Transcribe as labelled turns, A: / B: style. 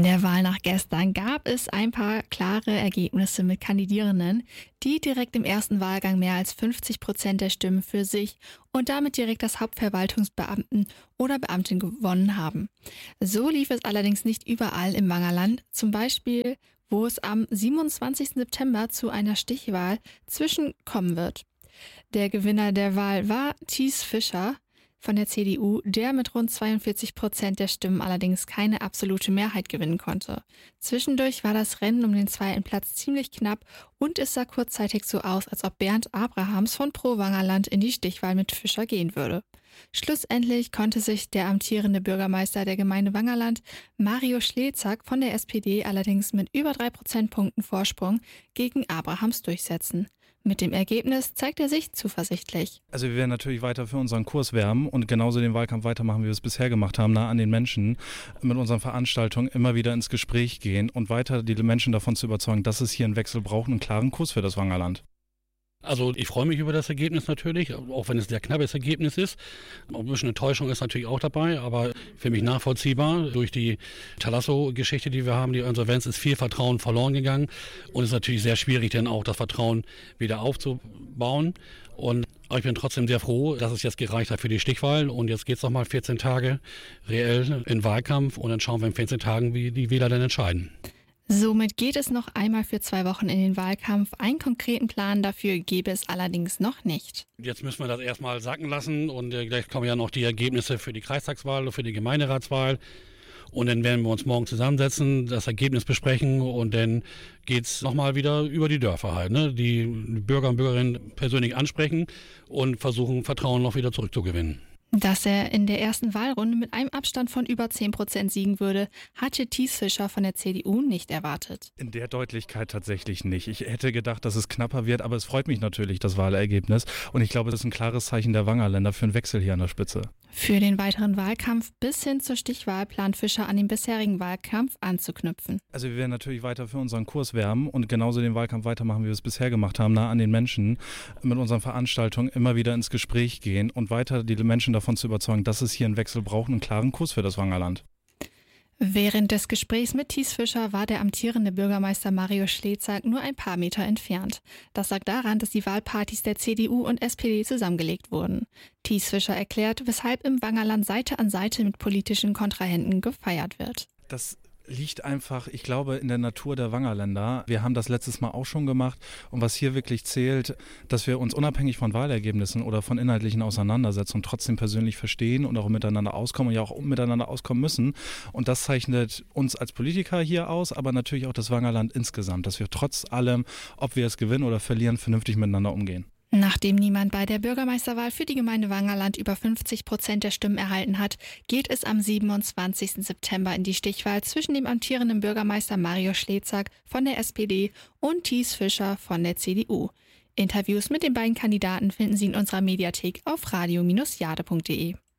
A: In der Wahl nach gestern gab es ein paar klare Ergebnisse mit Kandidierenden, die direkt im ersten Wahlgang mehr als 50% der Stimmen für sich und damit direkt das Hauptverwaltungsbeamten oder Beamtin gewonnen haben. So lief es allerdings nicht überall im Wangerland, zum Beispiel, wo es am 27. September zu einer Stichwahl zwischenkommen wird. Der Gewinner der Wahl war Thies Fischer von der CDU, der mit rund 42% der Stimmen allerdings keine absolute Mehrheit gewinnen konnte. Zwischendurch war das Rennen um den zweiten Platz ziemlich knapp und es sah kurzzeitig so aus, als ob Bernd Abrahams von Pro Wangerland in die Stichwahl mit Fischer gehen würde. Schlussendlich konnte sich der amtierende Bürgermeister der Gemeinde Wangerland, Mario Schlezak von der SPD, allerdings mit über 3 Prozentpunkten Vorsprung gegen Abrahams durchsetzen. Mit dem Ergebnis zeigt er sich zuversichtlich.
B: Also wir werden natürlich weiter für unseren Kurs werben und genauso den Wahlkampf weitermachen, wie wir es bisher gemacht haben, nah an den Menschen, mit unseren Veranstaltungen immer wieder ins Gespräch gehen und weiter die Menschen davon zu überzeugen, dass es hier einen Wechsel braucht, einen klaren Kurs für das Wangerland.
C: Also ich freue mich über das Ergebnis natürlich, auch wenn es ein sehr knappes Ergebnis ist. Ein bisschen Enttäuschung ist natürlich auch dabei, aber für mich nachvollziehbar. Durch die Thalasso-Geschichte, die wir haben, die Insolvenz, ist viel Vertrauen verloren gegangen und es ist natürlich sehr schwierig, dann auch das Vertrauen wieder aufzubauen. Aber ich bin trotzdem sehr froh, dass es jetzt gereicht hat für die Stichwahl und jetzt geht es nochmal 14 Tage reell in Wahlkampf und dann schauen wir in 14 Tagen, wie die Wähler dann entscheiden.
A: Somit geht es noch einmal für 2 Wochen in den Wahlkampf. Einen konkreten Plan dafür gäbe es allerdings noch nicht.
C: Jetzt müssen wir das erstmal sacken lassen und gleich kommen ja noch die Ergebnisse für die Kreistagswahl und für die Gemeinderatswahl. Und dann werden wir uns morgen zusammensetzen, das Ergebnis besprechen und dann geht es nochmal wieder über die Dörfer halt. Ne? Die Bürger und Bürgerinnen persönlich ansprechen und versuchen, Vertrauen noch wieder zurückzugewinnen.
A: Dass er in der ersten Wahlrunde mit einem Abstand von über 10% siegen würde, hatte Thies Fischer von der CDU nicht erwartet.
B: In der Deutlichkeit tatsächlich nicht. Ich hätte gedacht, dass es knapper wird, aber es freut mich natürlich, das Wahlergebnis. Und ich glaube, das ist ein klares Zeichen der Wangerländer für einen Wechsel hier an der Spitze.
A: Für den weiteren Wahlkampf bis hin zur Stichwahl plant Fischer an den bisherigen Wahlkampf anzuknüpfen.
B: Also wir werden natürlich weiter für unseren Kurs werben und genauso den Wahlkampf weitermachen, wie wir es bisher gemacht haben, nah an den Menschen, mit unseren Veranstaltungen immer wieder ins Gespräch gehen und weiter die Menschen davon zu überzeugen, dass es hier einen Wechsel braucht, einen klaren Kurs für das Wangerland.
A: Während des Gesprächs mit Thies Fischer war der amtierende Bürgermeister Mario Schlezak nur ein paar Meter entfernt. Das lag daran, dass die Wahlpartys der CDU und SPD zusammengelegt wurden. Thies Fischer erklärt, weshalb im Wangerland Seite an Seite mit politischen Kontrahenten gefeiert wird.
B: Das liegt einfach, ich glaube, in der Natur der Wangerländer. Wir haben das letztes Mal auch schon gemacht und was hier wirklich zählt, dass wir uns unabhängig von Wahlergebnissen oder von inhaltlichen Auseinandersetzungen und trotzdem persönlich verstehen und auch miteinander auskommen und ja auch miteinander auskommen müssen. Und das zeichnet uns als Politiker hier aus, aber natürlich auch das Wangerland insgesamt, dass wir trotz allem, ob wir es gewinnen oder verlieren, vernünftig miteinander umgehen.
A: Nachdem niemand bei der Bürgermeisterwahl für die Gemeinde Wangerland über 50% der Stimmen erhalten hat, geht es am 27. September in die Stichwahl zwischen dem amtierenden Bürgermeister Mario Schlezak von der SPD und Thies Fischer von der CDU. Interviews mit den beiden Kandidaten finden Sie in unserer Mediathek auf radio-jade.de.